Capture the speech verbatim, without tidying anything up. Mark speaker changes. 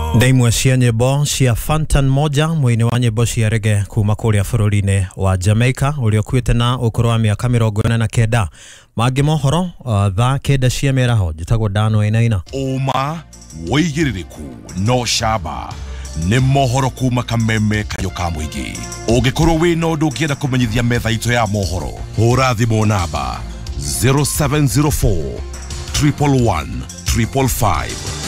Speaker 1: Ndaimwe cia nyimbo cia Fantan moja mwini wa nyimbo cia reggae kuma kuria bururi-ini wa Jamaica uria ukuite na ukuru wa miaka mirongo ina na kenda. Mangi mohoro uh, thaa kenda cia meraho jitagwo Dano Inaina.
Speaker 2: Uma woigiririku no shaba ni mohoro kuma kameme kayo ka muingi. Ungikorwo wina undu ungienda kumenyithia metha itu ya mohoro, hura thimu namba zero seven zero four, one one one, five five five.